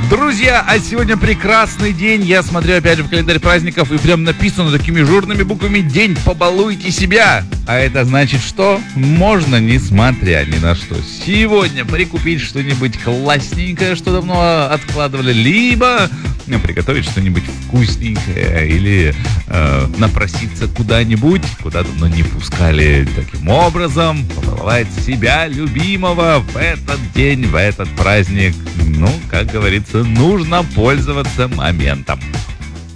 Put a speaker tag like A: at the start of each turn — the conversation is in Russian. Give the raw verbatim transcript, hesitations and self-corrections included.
A: Друзья, а сегодня прекрасный день. Я смотрю опять же в календарь праздников, и прям написано такими жирными буквами: день побалуйте себя. А это значит, что можно, несмотря ни на что, сегодня прикупить что-нибудь классненькое, что давно откладывали, либо ну, приготовить что-нибудь вкусненькое, или э, напроситься куда-нибудь, куда давно не пускали. Таким образом, побаловать себя любимого в этот день, в этот праздник. Ну, как говорится, нужно пользоваться моментом.